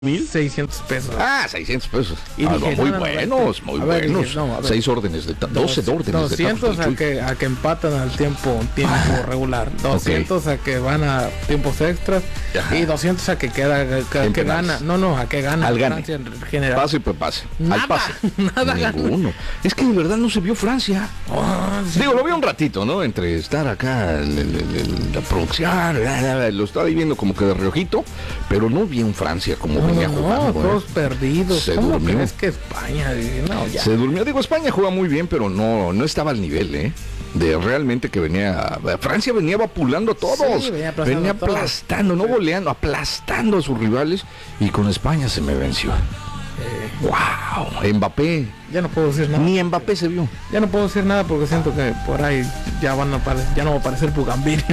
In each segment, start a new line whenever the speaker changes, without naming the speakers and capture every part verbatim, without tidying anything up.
mil seiscientos pesos.
Ah, seiscientos pesos.
Y
ah,
dije,
no, muy
no, no,
buenos, muy
a ver,
buenos.
dije, no, a ver.
Seis órdenes de tacos, doce órdenes
doscientos
de tacos.
a que, a que empatan al tiempo, tiempo regular. doscientos okay. a que van a tiempos extras. Ajá. Y doscientos a que queda, que, que gana. No, no, a que gana.
Al gane.
Francia en general.
Pase pues pase.
Nada,
al pase.
Nada
Ninguno. Gana. Es que de verdad no se vio Francia. Oh, sí. Digo, lo vi un ratito, ¿no? Entre estar acá, el, el, el, la producción, lo estaba viendo como que de reojito, pero no vi un Francia como
no,
venía
no,
jugando.
Todos ¿eh? perdidos.
Se
¿Cómo
durmió.
crees que España? No, ya.
Se durmió. Digo, España juega muy bien, pero no, no estaba al nivel, ¿eh? De realmente que venía. Francia venía vapulando a todos.
Sí, venía aplastando,
venía aplastando, no goleando, aplastando a sus rivales. Y con España se me venció. Eh, ¡Wow! Mbappé.
Ya no puedo decir nada.
Ni Mbappé se vio.
Ya no puedo decir nada porque siento que por ahí ya van a aparecer, ya no va a aparecer Bugambini.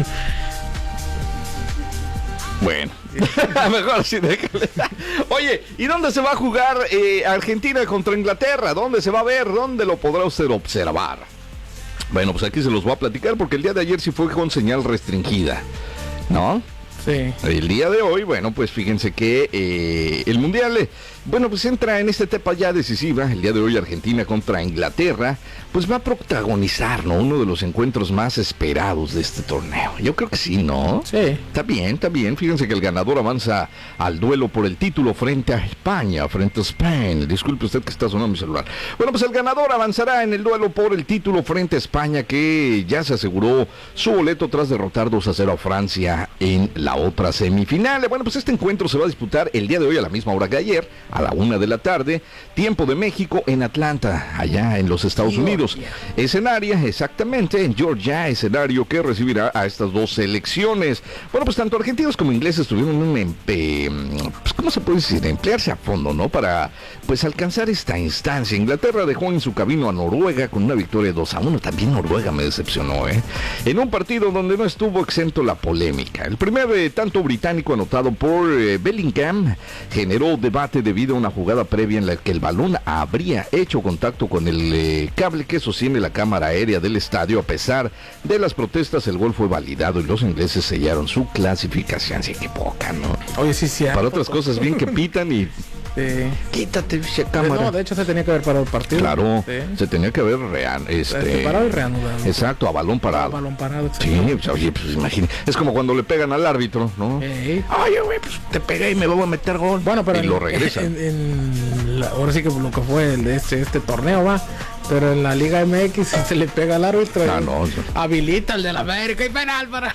Bueno, mejor sí déjale. Oye, ¿y dónde se va a jugar eh, Argentina contra Inglaterra? ¿Dónde se va a ver? ¿Dónde lo podrá usted observar? Bueno, pues aquí se los voy a platicar porque el día de ayer sí fue con señal restringida, ¿no?
Sí.
El día de hoy, bueno, pues fíjense que eh, el Mundial, eh, bueno, pues entra en esta etapa ya decisiva. El día de hoy Argentina contra Inglaterra, pues va a protagonizar, ¿no? Uno de los encuentros más esperados de este torneo. Yo creo que sí, ¿no?
Sí.
Está bien, está bien. Fíjense que el ganador avanza al duelo por el título frente a España, frente a España. Disculpe usted que está sonando mi celular. Bueno, pues el ganador avanzará en el duelo por el título frente a España, que ya se aseguró su boleto tras derrotar dos a cero a Francia en la otra semifinal. Bueno, pues este encuentro se va a disputar el día de hoy a la misma hora que ayer, a la una de la tarde, tiempo de México, en Atlanta, allá en los Estados Georgia. Unidos. Escenario, exactamente, en Georgia, escenario que recibirá a estas dos selecciones. Bueno, pues tanto argentinos como ingleses tuvieron un, eh, pues, ¿cómo se puede decir? Emplearse a fondo, ¿no? Para, pues, alcanzar esta instancia. Inglaterra dejó en su camino a Noruega con una victoria dos a uno. También Noruega me decepcionó, ¿eh? En un partido donde no estuvo exento la polémica. El primer eh, tanto británico anotado por eh, Bellingham generó debate debido a una jugada previa en la que el balón habría hecho contacto con el eh, cable que sostiene la cámara aérea del estadio. A pesar de las protestas, el gol fue validado y los ingleses sellaron su clasificación. Así que poca, ¿no?
Oye, sí, sí.
Para otras cosas bien que pitan y... Sí. Quítate esa cámara.
No, de hecho se tenía que haber parado el partido.
Claro,
sí.
se tenía que haber rean, este,
parado y reanudado.
Exacto, a balón parado. A
balón parado.
Sí, pues, oye, pues imagínate. Es como cuando le pegan al árbitro, ¿no?
Ey.
Oye, güey, pues te pegué y me voy a meter gol.
Bueno, pero
y
en,
lo regresa.
En, en la, ahora sí que lo que fue el, este, este torneo va. Pero en la Liga M X se le pega al árbitro.
Ah, no, no.
Habilita el del América y penal para.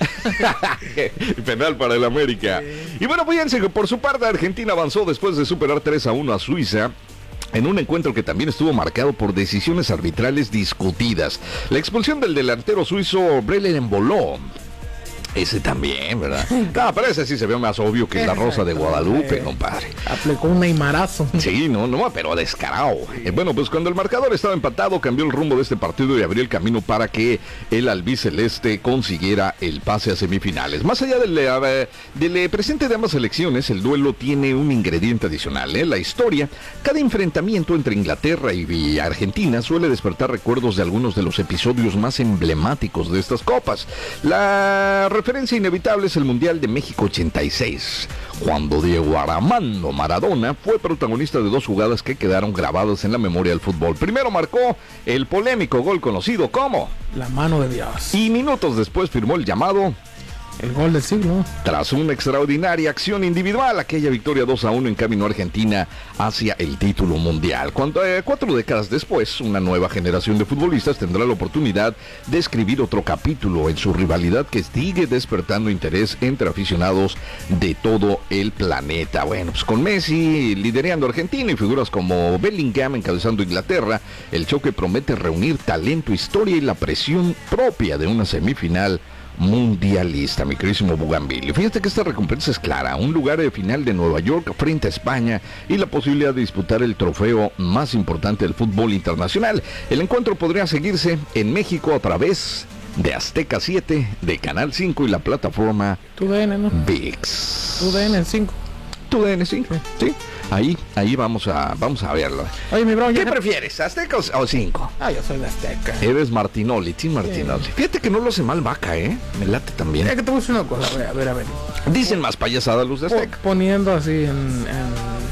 Penal para el América. Sí. Y bueno, fíjense que por su parte Argentina avanzó después de superar tres a uno a Suiza, en un encuentro que también estuvo marcado por decisiones arbitrales discutidas. La expulsión del delantero suizo Breler Emboló. Ese también, ¿verdad? No, pero ese sí se ve más obvio que la Rosa de Guadalupe, compadre.
Aplicó un neymarazo.
Sí, no, no, pero descarado. Eh, bueno, pues cuando el marcador estaba empatado, cambió el rumbo de este partido y abrió el camino para que el albiceleste consiguiera el pase a semifinales. Más allá del, uh, del presente de ambas selecciones, el duelo tiene un ingrediente adicional. ¿eh? La historia, cada enfrentamiento entre Inglaterra y Argentina suele despertar recuerdos de algunos de los episodios más emblemáticos de estas copas. La referencia inevitable es el Mundial de México ochenta y seis, cuando Diego Armando Maradona fue protagonista de dos jugadas que quedaron grabadas en la memoria del fútbol. Primero marcó el polémico gol conocido como
la mano de Dios,
y minutos después firmó el llamado
el gol del siglo.
Tras una extraordinaria acción individual, aquella victoria dos a uno encaminó a Argentina hacia el título mundial. Cuando, eh, cuatro décadas después, una nueva generación de futbolistas tendrá la oportunidad de escribir otro capítulo en su rivalidad que sigue despertando interés entre aficionados de todo el planeta. Bueno, pues con Messi liderando Argentina y figuras como Bellingham encabezando Inglaterra, el choque promete reunir talento, historia y la presión propia de una semifinal mundialista, mi querísimo Bugambili. Fíjate que esta recompensa es clara, un lugar de final de Nueva York frente a España y la posibilidad de disputar el trofeo más importante del fútbol internacional. El encuentro podría seguirse en México a través de Azteca siete, de Canal cinco y la plataforma
Tu D N, ¿no?
V I X.
Tu D N cinco.
Tu D N cinco, sí. sí. Ahí, ahí vamos a, vamos a verlo.
Oye, mi bro,
¿qué
ya...
prefieres, Azteca o cinco?
Ah, yo soy de Azteca.
Eres Martinoli, Team Martinoli. Sí. Fíjate que no lo hace mal Vaca, ¿eh? Me late también.
Es que te voy a decir una cosa, a ver, a ver. A ver.
Dicen más payasadas los de Azteca.
Poniendo así en, en